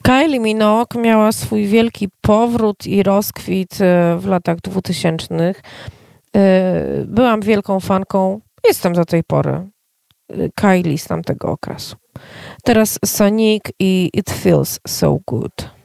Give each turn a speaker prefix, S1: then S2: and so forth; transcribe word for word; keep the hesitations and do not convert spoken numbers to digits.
S1: Kylie Minogue miała swój wielki powrót i rozkwit w latach dwutysięcznych. Byłam wielką fanką, jestem do tej pory, Kylie z tamtego okresu. Teraz Sonique i It Feels So Good.